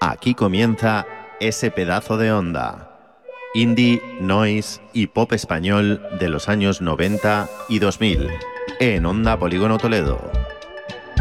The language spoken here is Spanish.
Aquí comienza ese pedazo de onda. Indie, noise y pop español de los años 90 y 2000 en Onda Polígono Toledo.